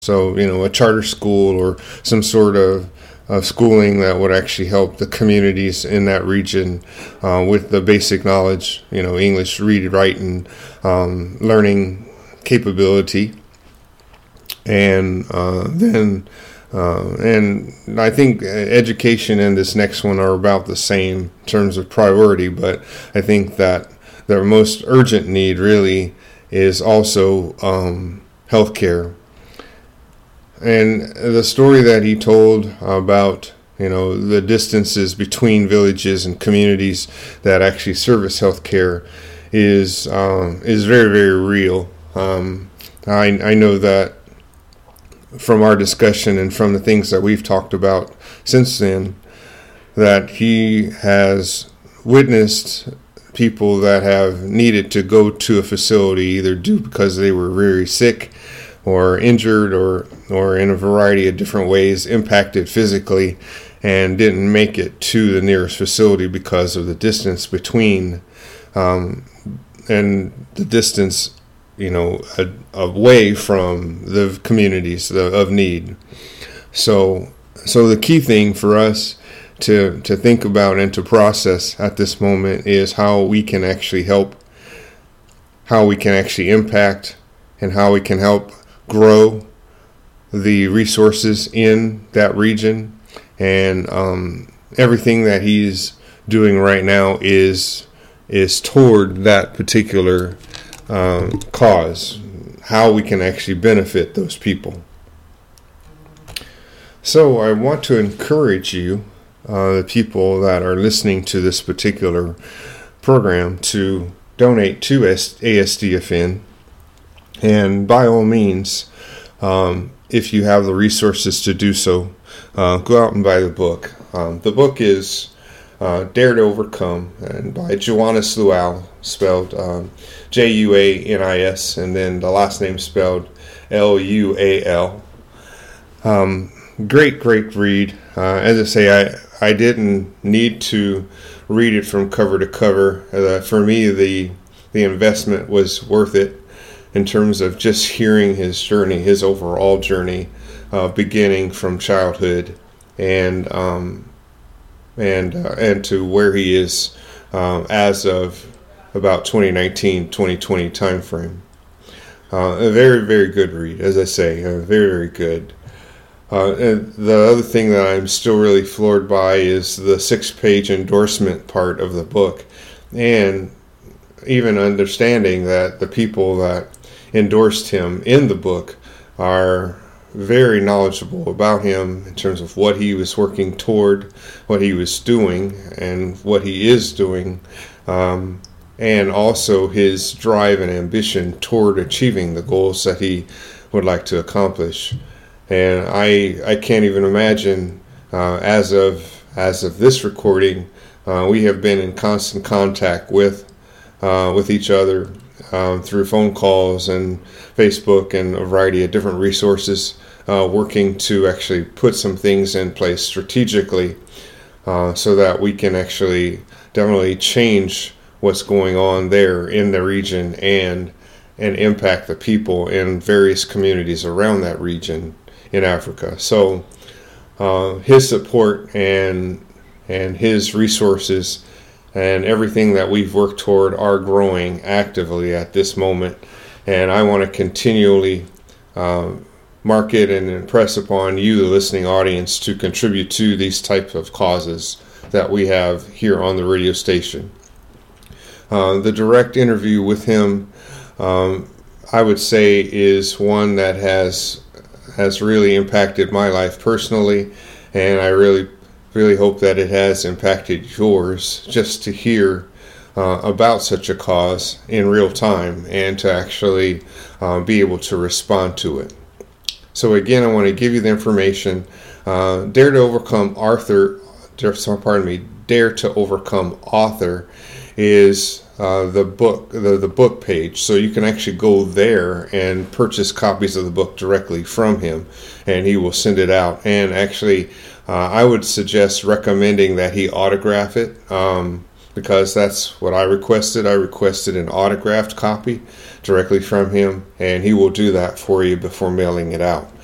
So, a charter school or some sort of schooling that would actually help the communities in that region with the basic knowledge, English, read, write, and learning capability. And then I think education and this next one are about the same in terms of priority, but I think that their most urgent need really is also healthcare. And the story that he told about, the distances between villages and communities that actually service healthcare is very, very real. I know that from our discussion and from the things that we've talked about since then, that he has witnessed people that have needed to go to a facility either because they were very sick or injured or in a variety of different ways impacted physically and didn't make it to the nearest facility because of the distance between and the distance away from the communities of need. So the key thing for us to think about and to process at this moment is how we can actually help, how we can actually impact, and how we can help grow the resources in that region. And everything that he's doing right now is toward that particular cause, how we can actually benefit those people. So I want to encourage you, the people that are listening to this particular program, to donate to ASDFN. And by all means, if you have the resources to do so, go out and buy the book. The book is Dare to Overcome, and by Juanis Lual, spelled Juanis, and then the last name spelled Lual. Great read. As I say, I didn't need to read it from cover to cover. For me, the investment was worth it in terms of just hearing his journey, his overall journey, beginning from childhood and to where he is as of about 2019-2020 time frame. A very, very good read, as I say, very, very good. And the other thing that I'm still really floored by is the 6-page endorsement part of the book, and even understanding that the people that endorsed him in the book are very knowledgeable about him in terms of what he was working toward, what he was doing, and what he is doing, and also his drive and ambition toward achieving the goals that he would like to accomplish. And I can't even imagine, as of this recording, we have been in constant contact with each other through phone calls and Facebook and a variety of different resources, working to actually put some things in place strategically, so that we can actually definitely change what's going on there in the region and impact the people in various communities around that region in Africa. So his support and his resources and everything that we've worked toward are growing actively at this moment. And I want to continually market and impress upon you, the listening audience, to contribute to these types of causes that we have here on the radio station. The direct interview with him, I would say, is one that has really impacted my life personally, and I really hope that it has impacted yours, just to hear about such a cause in real time and to actually be able to respond to it. So again, I want to give you the information. Dare to Overcome Author is the book page, so you can actually go there and purchase copies of the book directly from him, and he will send it out. And actually, I would suggest recommending that he autograph it, because that's what I requested. I requested an autographed copy directly from him, and he will do that for you before mailing it out.